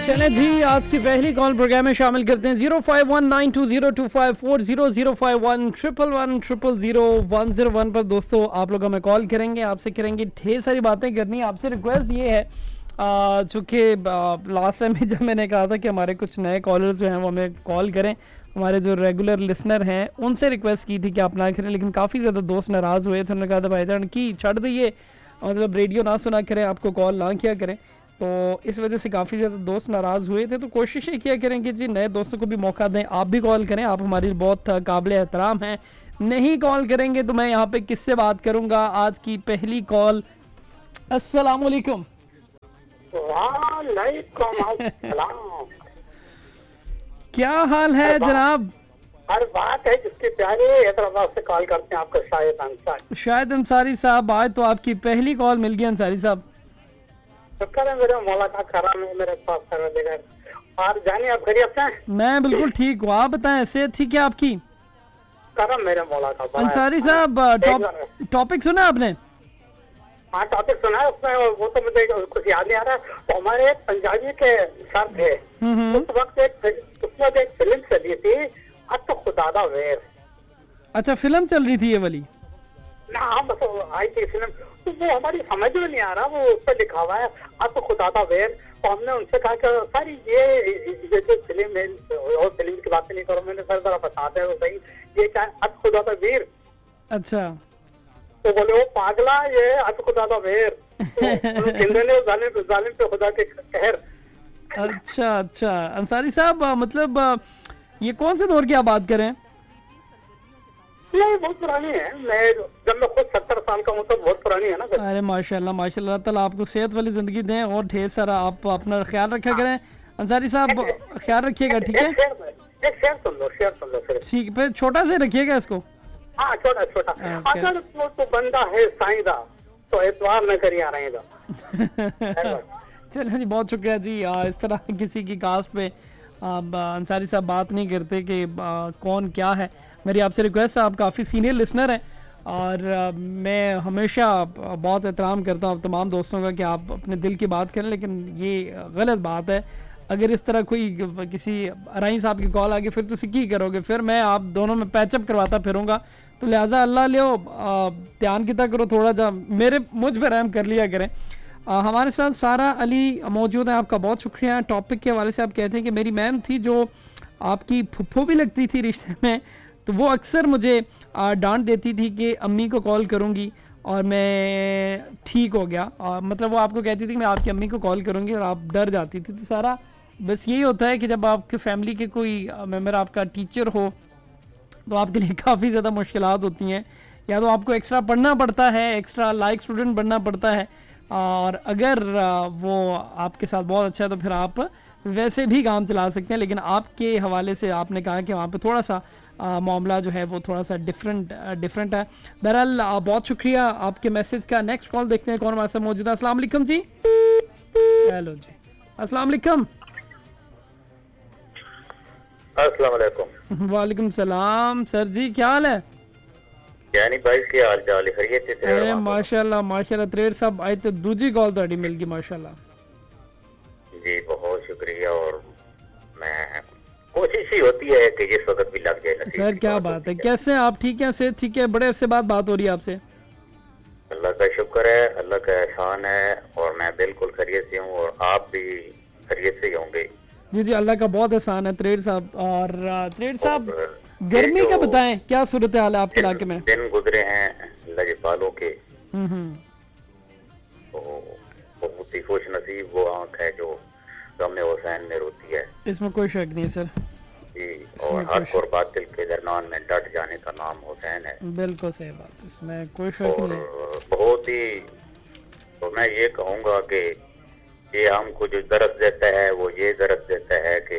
चले जी, आज की पहली कॉल प्रोग्राम में शामिल करते हैं 0519202540 051111000101 पर। दोस्तों आप लोग हमें कॉल करेंगे, आपसे करेंगे ढेर सारी बातें करनी है। आपसे रिक्वेस्ट ये है, चूँकि लास्ट टाइम में जब मैंने कहा था कि हमारे कुछ नए कॉलर्स जो हैं वो हमें कॉल करें, हमारे जो रेगुलर लिसनर हैं उनसे रिक्वेस्ट की थी कि आप ना करें, लेकिन काफ़ी ज़्यादा दोस्त नाराज़ हुए थे। उन्होंने कहा था भाईजान की छड़ दीजिए, मतलब रेडियो ना सुना करें, आपको कॉल ना किया करें। तो इस वजह से काफ़ी ज़्यादा दोस्त नाराज़ हुए थे। तो कोशिश ये किया करें कि जी नए दोस्तों को भी मौका दें, आप भी कॉल करें, आप हमारी बहुत काबिल एहतराम हैं। नहीं कॉल करेंगे तो मैं यहाँ पे किससे बात करूँगा। आज की पहली कॉल। अस्सलाम वालेकुम। क्या हाल है जनाब? हर बात है जिसके प्यारे हैदराबाद से कॉल करते हैं आपको शायद अंसारी। शायद अंसारी साहब, आज तो आपकी पहली कॉल मिल गई अंसारी साहब। शुक्र है मेरे मौला का करम है मेरे पास सर्व जगह। और जानिए आप खैरियत से? मैं बिल्कुल ठीक हूँ, आप बताएं सेहत ठीक है आपकी? करम मेरे मौला का। अंसारी साहब, टॉपिक सुना आपने? हाँ टॉपिक सुना है, उसमें वो तो मुझे कुछ याद नहीं आ रहा। तो हमारे एक पंजाबी के सर थे, उस वक्त उसमें एक फिल्म चली थी अब तो खुदादा वेर। अच्छा, फिल्म चल रही थी ये वाली ना? बस आई थी फिल्म, तो वो हमारी समझ में नहीं आ रहा, वो उस पर लिखा हुआ है अब तो खुदादा वेर। तो हमने उनसे कहा कि सर ये जो फिल्म है और फिल्म की बात नहीं करो, मैंने सर जरा बताते हैं तो सही ये क्या है अब खुदादा वीर। अच्छा, तो बोले वो पागला ये अब खुदादा वेर। जालिम पे खुदा के कहर। अच्छा अच्छा अंसारी साहब, मतलब ये कौन से दौर की आप बात करें? ये बहुत पुरानी है, जब मैं खुद 70 साल का हूँ तो बहुत पुरानी है ना। अरे माशाल्लाह माशाल्लाह, ताला आपको सेहत वाली जिंदगी दें और ढेर सारा आप अपना ख्याल रखा करें। अंसारी साहब ख्याल रखिएगा, ठीक है? एक शेर सुन लो ठीक, फिर छोटा से रखिएगा इसको। हाँ छोटा छोटा। अगर तो बंदा है साइंदा तो एतवार न करिए रहेगा। चलिए जी, बहुत शुक्रिया जी। इस तरह किसी की कास्ट पे अंसारी साहब बात नहीं करते कि कौन क्या है। मेरी आपसे रिक्वेस्ट है, आप काफ़ी सीनियर लिसनर हैं और मैं हमेशा बहुत एहतराम करता हूँ तमाम दोस्तों का कि आप अपने दिल की बात करें, लेकिन ये गलत बात है। अगर इस तरह कोई किसी राई साहब की कॉल आ गई फिर तुम की करोगे, फिर मैं आप दोनों में पैचअप करवाता फिरूंगा। तो लिहाजा अल्लाह लियो ध्यान कितना करो, थोड़ा सा मुझ पर रहम कर लिया करें। हमारे साथ सारा अली मौजूद है, आपका बहुत शुक्रिया। टॉपिक के हवाले से आप कहते हैं कि मेरी मैम थी जो आपकी फुफ्फो भी लगती थी रिश्ते में, तो वो अक्सर मुझे डांट देती थी कि अम्मी को कॉल करूंगी और मैं ठीक हो गया। मतलब वो आपको कहती थी कि मैं आपकी अम्मी को कॉल करूंगी और आप डर जाती थी। तो सारा बस यही होता है कि जब आपके फैमिली के कोई मेम्बर आपका टीचर हो तो आपके लिए काफ़ी ज़्यादा मुश्किलात होती हैं। या तो आपको एक्स्ट्रा पढ़ना पड़ता है, एक्स्ट्रा लाइक स्टूडेंट बनना पड़ता है, और अगर वो आपके साथ बहुत अच्छा है तो फिर आप वैसे भी काम चला सकते हैं। लेकिन आपके हवाले से आपने कहा कि वहाँ पे थोड़ा सा मामला जो है वो थोड़ा सा डिफरेंट है। बहरहाल बहुत शुक्रिया आपके मैसेज का। नेक्स्ट कॉल देखते हैं कौन हमारे साथ मौजूद है। अस्सलाम वालेकुम जी। हेलो जी, अस्सलाम वालेकुम। अस्सलाम वालेकुम। वालेकुम सलाम सर जी, क्या हाल है? यानी भाई के हाल चाल खैरियत से? अरे माशाल्लाह माशाल्लाह, त्रेड़ साहब आज तो दूसरी कॉल तोड़ी मिल गई माशाल्लाह जी, बहुत शुक्रिया। और मैं कोशिश ही होती है कि जिस वक्त भी लग जाए। सर क्या बात है, कैसे हैं आप? ठीक है, सेहत ठीक है? बड़े अरसे बाद बात हो रही है आपसे। अल्लाह का शुक्र है, अल्लाह का एहसान है और मैं बिल्कुल खैरियत से हूँ और आप भी खैरियत से होंगे। जी जी, अल्लाह का बहुत एहसान है त्रेड़ साहब। और त्रेड़ साहब गर्मी का बताएं, क्या सूरत हाल है आपके इलाके में? दिन गुजरे हैं लजपालों के, तो बहुत ही खुश नसीब वो आँख है जो गम हुसैन में रोती है। इसमें कोई शक नहीं सर जी, और हक और बातिल के दरमियान में डट जाने का नाम हुसैन है। बिल्कुल सही बात, इसमें कोई शक नहीं। बहुत ही, तो मैं ये कहूँगा कि ये हमको जो दरस देता है वो ये दरस देता है कि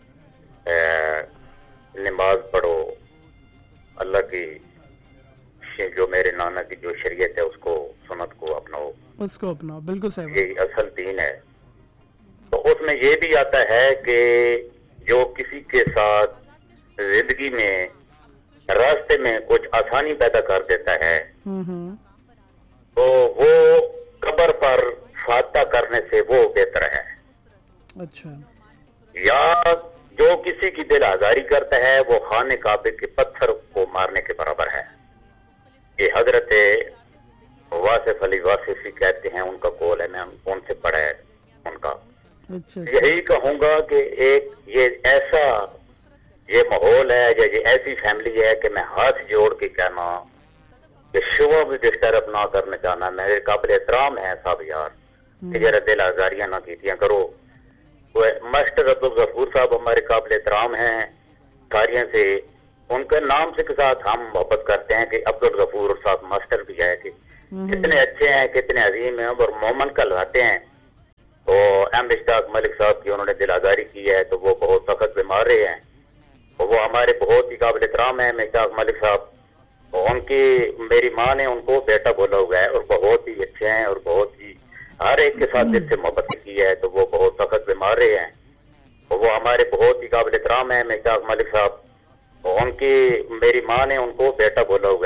नमाज पढ़ो, अल्लाह की जो मेरे नाना की जो शरीयत है उसको सुन्नत को अपनाओ, उसको अपनाओ, बिल्कुल सही। ये असल दीन है। तो उसमें ये भी आता है कि जो किसी के साथ जिंदगी में रास्ते में कुछ आसानी पैदा कर देता है तो वो कब्र पर फातह करने से वो बेहतर है। अच्छा। या जो किसी की दिल आजारी करता है वो खाने काबे के पत्थर को मारने के बराबर है। ये हजरत वासिफ अली वासिफी कहते हैं, उनका कौल है, मैं उनसे पढ़ा है उनका। अच्छा। यही कहूंगा कि एक ये ऐसा ये माहौल है या ये ऐसी फैमिली है कि मैं हाथ जोड़ के कहना कि शुभ भी डिस्टर्ब ना करना चाहना, मेरे काबिल एहतराम है सब यार कि जरा दिल आजारियां ना कीतियां करो। मास्टर अब्दुल गफूर साहब हमारे काबिल एहतराम हैं कारियों से, उनके नाम से के साथ हम मोहब्बत करते हैं कि अब्दुल गफूर साहब मास्टर भी है कि कितने अच्छे हैं, कितने अजीम हैं और मोमन कहलाते हैं। तो एम इश्ताक मलिक साहब की उन्होंने दिल आजारी की है तो वो बहुत सख्त बीमार रहे हैं, तो वो हमारे बहुत ही काबिल एहतराम है इश्ताक मलिक साहब। उनकी मेरी माँ ने उनको बेटा बोला हुआ है और बहुत ही अच्छे हैं और बहुत ही हर एक के साथ दिल से मोहब्बत की है, तो वो बहुत सख्त बीमार रहे हैं, तो वो हमारे बहुत ही काबिल एहतराम है इश्ताक मलिक साहब। उनकी मेरी माँ ने उनको बेटा बोला हुआ